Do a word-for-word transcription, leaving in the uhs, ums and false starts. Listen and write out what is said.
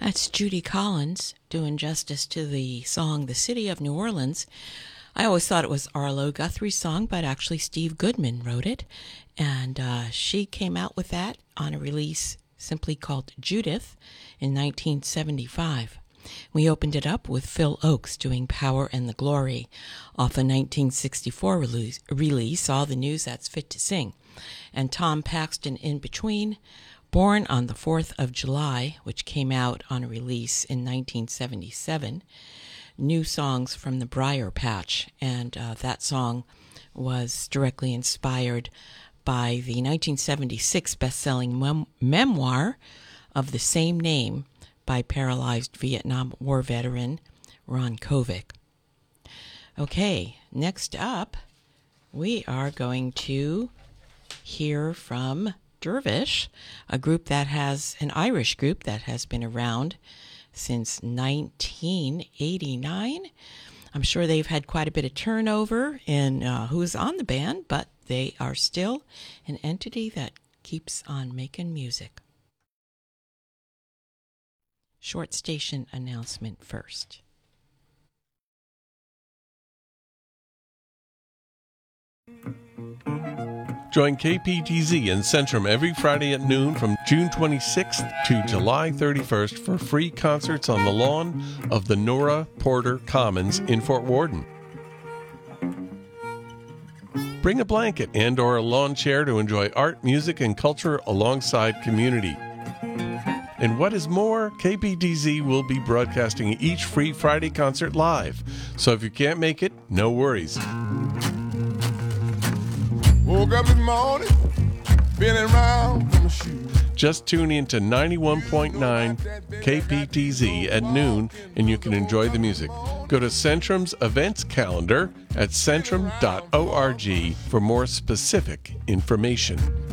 That's Judy Collins doing justice to the song The City of New Orleans. I always thought it was Arlo Guthrie's song, but actually Steve Goodman wrote it. And uh, she came out with that on a release simply called Judith in nineteen seventy-five. We opened it up with Phil Ochs doing Power and the Glory off a nineteen sixty-four release, release All the News That's Fit to Sing. And Tom Paxton in between, Born on the fourth of July, which came out on a release in nineteen seventy-seven, New Songs from the Briar Patch, and uh, that song was directly inspired by the nineteen seventy-six best-selling mem- memoir of the same name by paralyzed Vietnam War veteran Ron Kovic. Okay, next up, we are going to hear from Dervish, a group that has, an Irish group that has been around since nineteen eighty-nine. I'm sure they've had quite a bit of turnover in uh, who's on the band, but they are still an entity that keeps on making music. Short station announcement first. Join K P T Z in Centrum every Friday at noon from June twenty-sixth to July thirty-first for free concerts on the lawn of the Nora Porter Commons in Fort Worden. Bring a blanket and or a lawn chair to enjoy art, music, and culture alongside community. And what is more, K P T Z will be broadcasting each free Friday concert live. So if you can't make it, no worries. Woke up this morning, been around from a shoe. Just tune in to ninety-one point nine K P T Z at noon and you can enjoy the music. Go to Centrum's events calendar at centrum dot org for more specific information.